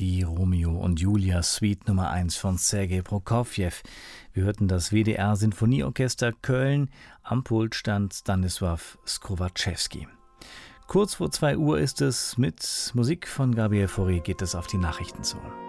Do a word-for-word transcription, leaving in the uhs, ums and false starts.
die Romeo und Julia Suite Nummer eins von Sergei Prokofjew. Wir hörten das W D R Sinfonieorchester Köln, am Pult stand Stanisław Skrowaczewski. Kurz vor zwei Uhr ist es, mit Musik von Gabriel Fauré geht es auf die Nachrichten zu.